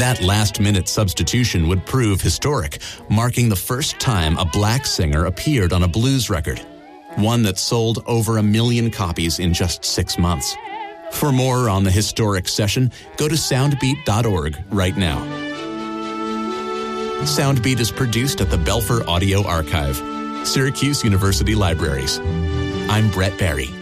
That last-minute substitution would prove historic, marking the first time a black singer appeared on a blues record, one that sold over 1 million copies in just 6 months. For more on the historic session, go to soundbeat.org right now. Soundbeat is produced at the Belfer Audio Archive, Syracuse University Libraries. I'm Brett Barry.